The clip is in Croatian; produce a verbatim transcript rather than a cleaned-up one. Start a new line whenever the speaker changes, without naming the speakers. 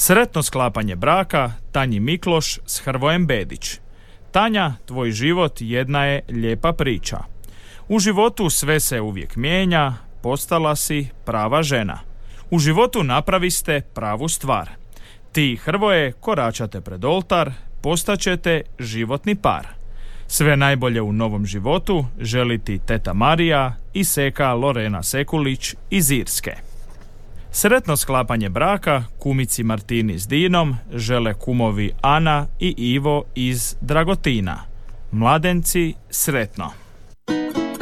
Sretno sklapanje braka Tanji Mikloš s Hrvojem Bedić. Tanja, tvoj život jedna je lijepa priča. U životu sve se uvijek mijenja, postala si prava žena. U životu napraviste pravu stvar. Ti, Hrvoje, koračate pred oltar, postaćete životni par. Sve najbolje u novom životu želi ti teta Marija i seka Lorena Sekulić iz Irske. Sretno sklapanje braka kumici Martini s Dinom žele kumovi Ana i Ivo iz Dragotina. Mladenci, sretno!